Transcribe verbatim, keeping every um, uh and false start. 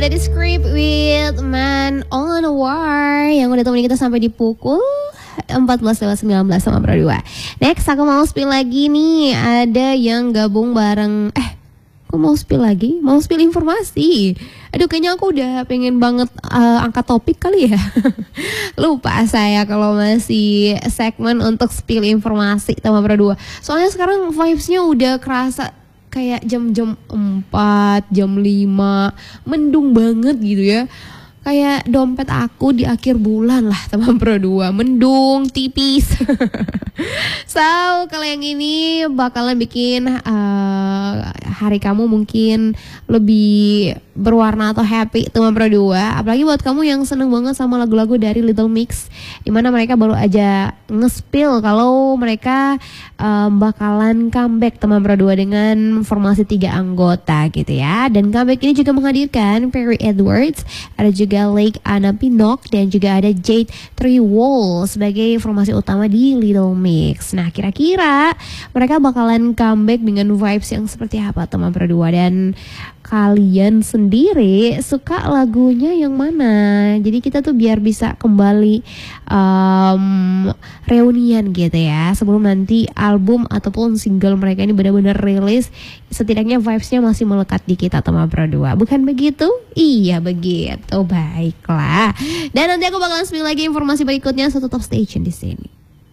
The Script with Man on a War yang udah temenin kita sampai di pukul empat belas lewat sembilan belas sama Pro dua. Next aku mau spill lagi nih, ada yang gabung bareng eh aku mau spill lagi, mau spill informasi. Aduh kayaknya aku udah pengen banget uh, angkat topik kali ya. Lupa saya kalau masih segmen untuk spill informasi sama Pro dua. Soalnya sekarang vibes-nya udah kerasa kayak jam-jam empat, jam lima, mendung banget gitu ya. Kayak dompet aku di akhir bulan lah teman Pro dua, mendung tipis. So kalau yang ini bakalan bikin uh, hari kamu mungkin lebih berwarna atau happy teman Pro dua. Apalagi buat kamu yang seneng banget sama lagu-lagu dari Little Mix, dimana mereka baru aja nge-spill kalau mereka um, bakalan comeback teman Pro dua dengan formasi tiga anggota gitu ya. Dan comeback ini juga menghadirkan Perry Edwards, ada juga Lake Anna Pinnock, dan juga ada Jade Trewell sebagai formasi utama di Little Mix. Nah kira-kira mereka bakalan comeback dengan vibes yang seperti apa teman Pro dua, dan kalian sendiri suka lagunya yang mana? Jadi kita tuh biar bisa kembali um, reunian gitu ya, sebelum nanti album ataupun single mereka ini benar-benar rilis, setidaknya vibesnya masih melekat di kita teman Pro dua. Bukan begitu? Iya begitu, baiklah. Dan nanti aku bakalan spill lagi informasi berikutnya, so tetap stay tune di sini.